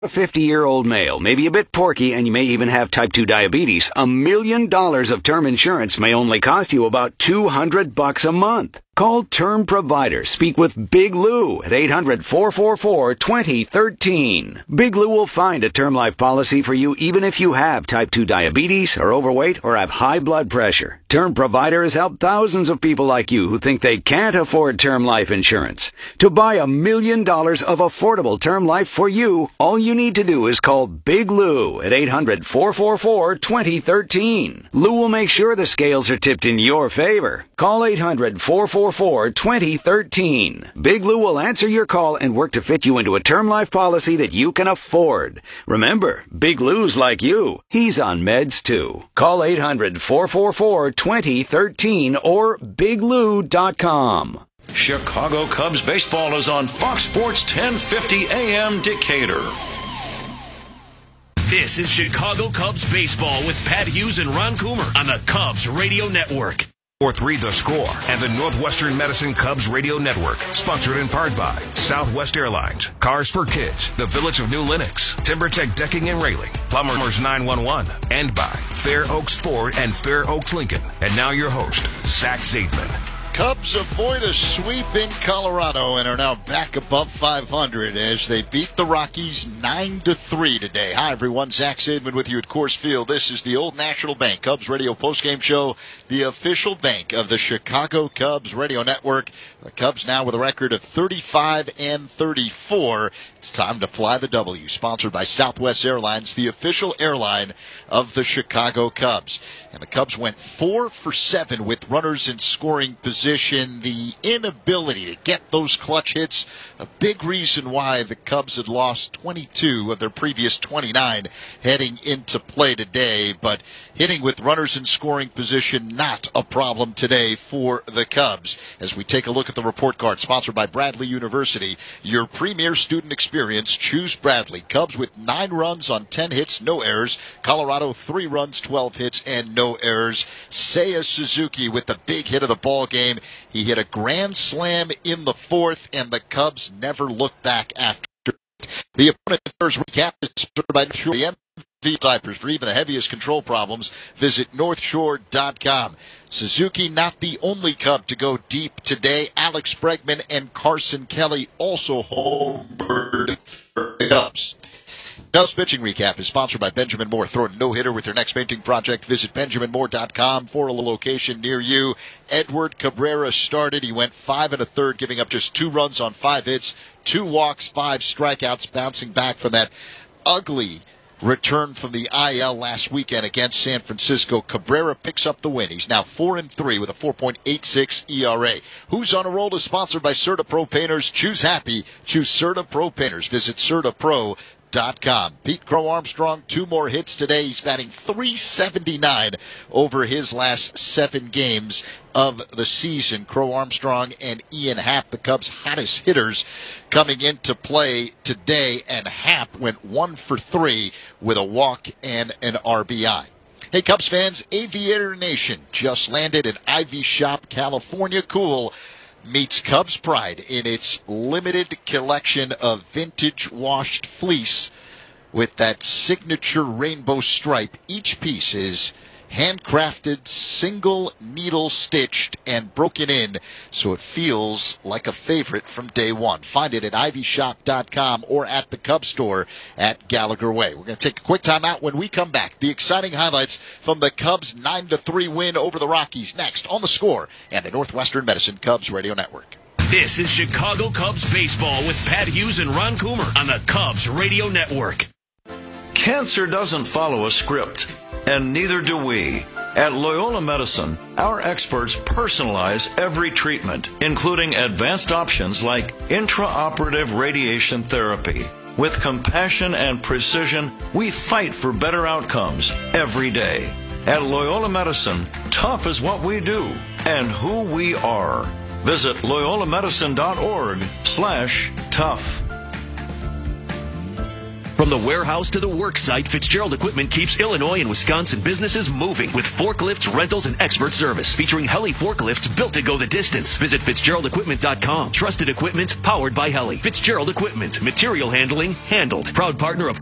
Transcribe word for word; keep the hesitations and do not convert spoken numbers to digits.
A fifty-year-old male may be a bit porky and you may even have type two diabetes. A million dollars of term insurance may only cost you about two hundred bucks a month. Call Term Provider. Speak with Big Lou at eight hundred, four four four, two zero one three. Big Lou will find a term life policy for you even if you have type two diabetes, are overweight, or have high blood pressure. Term Provider has helped thousands of people like you who think they can't afford term life insurance. To buy a million dollars of affordable term life for you, all you need to do is call Big Lou at eight hundred, four four four, two zero one three. Lou will make sure the scales are tipped in your favor. Call eight hundred, four four four, two zero one three. Big Lou will answer your call and work to fit you into a term life policy that you can afford. Remember, Big Lou's like you. He's on meds too. Call eight hundred, four four four, two zero one three or big lou dot com. Chicago Cubs baseball is on Fox Sports ten fifty A M Decatur. This is Chicago Cubs baseball with Pat Hughes and Ron Coomer on the Cubs Radio Network. four three The Score and the Northwestern Medicine Cubs Radio Network. Sponsored in part by Southwest Airlines, Cars for Kids, the Village of New Lenox, TimberTech Decking and Railing, Plumbers nine one one, and by Fair Oaks Ford and Fair Oaks Lincoln. And now your host, Zach Zaidman. Cubs avoid a sweep in Colorado and are now back above five hundred as they beat the Rockies nine to three today. Hi, everyone. Zach Zaidman with you at Coors Field. This is the Old National Bank Cubs radio postgame show, the official bank of the Chicago Cubs radio network. The Cubs now with a record of thirty-five and thirty-four. It's time to fly the W. Sponsored by Southwest Airlines, the official airline of the Chicago Cubs. And the Cubs went four for seven with runners in scoring position. The inability to get those clutch hits, a big reason why the Cubs had lost twenty-two of their previous twenty-nine heading into play today. But hitting with runners in scoring position, not a problem today for the Cubs. As we take a look at the report card, sponsored by Bradley University, your premier student experience. Choose Bradley. Cubs with nine runs on ten hits, no errors. Colorado, three runs, twelve hits, and no errors. Seiya Suzuki with the big hit of the ball game. He hit a grand slam in the fourth, and the Cubs never looked back after. The opponent recap is sponsored by the M V diapers. For even the heaviest control problems, visit north shore dot com. Suzuki not the only Cub to go deep today. Alex Bregman and Carson Kelly also homered for the Cubs. Cubs pitching recap is sponsored by Benjamin Moore. Throw a no-hitter with your next painting project. Visit benjamin moore dot com for a location near you. Edward Cabrera started. He went five and a third, giving up just two runs on five hits, two walks, five strikeouts, bouncing back from that ugly return from the I L last weekend against San Francisco. Cabrera picks up the win. He's now four and three with a four point eight six E R A. Who's on a Roll is sponsored by Serta Pro Painters. Choose happy. Choose Serta Pro Painters. Visit serta pro dot com. Pete Crow Armstrong, two more hits today. He's batting three seventy-nine over his last seven games of the season. Crow Armstrong and Ian Happ, the Cubs' hottest hitters, coming into play today, and Happ went one for three with a walk and an R B I. Hey, Cubs fans, Aviator Nation just landed in Ivy Shop, California. Cool meets Cubs Pride in its limited collection of vintage washed fleece with that signature rainbow stripe. Each piece is handcrafted, single needle stitched, and broken in so it feels like a favorite from day one. Find it at ivy shop dot com or at the Cubs store at Gallagher Way. We're going to take a quick time out. When we come back, the exciting highlights from the Cubs' nine to three win over the Rockies next on The Score and the Northwestern Medicine Cubs Radio Network. This is Chicago Cubs baseball with Pat Hughes and Ron Coomer on the Cubs Radio Network. Cancer doesn't follow a script, and neither do we. At Loyola Medicine, our experts personalize every treatment, including advanced options like intraoperative radiation therapy. With compassion and precision, we fight for better outcomes every day. At Loyola Medicine, tough is what we do and who we are. Visit loyola medicine dot org slash tough. From the warehouse to the work site, Fitzgerald Equipment keeps Illinois and Wisconsin businesses moving with forklifts, rentals, and expert service. Featuring Heli forklifts built to go the distance. Visit Fitzgerald Equipment dot com. Trusted equipment powered by Heli. Fitzgerald Equipment. Material handling handled. Proud partner of